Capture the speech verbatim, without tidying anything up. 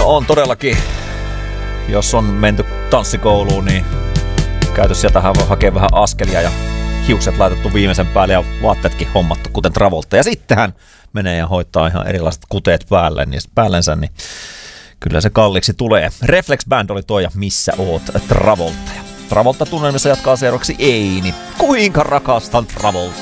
on todellakin. Jos on menty tanssikouluun, niin käyty sieltähän voi hakea vähän askelia ja hiukset laitettu viimeisen päälle ja vaatteetkin hommattu, kuten Travolta. Ja sitten hän menee ja hoitaa ihan erilaiset kuteet päälle, niin päällensä, niin kyllä se kalliiksi tulee. Reflex Band oli toi ja Missä oot Travolta. Travolta tunnelmissa jatkaa seuraavaksi Eini. Kuinka rakastan Travolta.